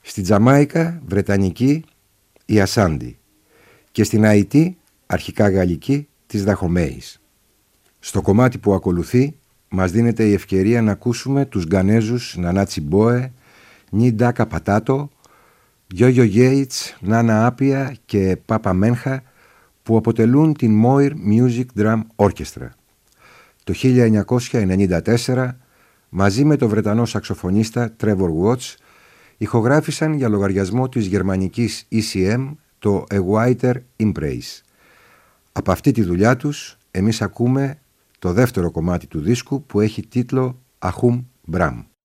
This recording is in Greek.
Στη Τζαμάικα βρετανική η Ασάντι και στην Αϊτή αρχικά γαλλική της Δαχομέης. Στο κομμάτι που ακολουθεί μας δίνεται η ευκαιρία να ακούσουμε τους Γκανέζους Νανά Τσιμπόε, Νιντάκα Πατάτο, Γιόγιο Γέιτς, Νάνα Άπια και Πάπα Μένχα που αποτελούν την Moir Music Drum Orchestra. Το 1994 μαζί με τον Βρετανό σαξοφωνίστα Trevor Watts ηχογράφησαν για λογαριασμό της γερμανικής ECM το A Whiter Embrace. Από αυτή τη δουλειά τους εμείς ακούμε το δεύτερο κομμάτι του δίσκου που έχει τίτλο Ahum Bram.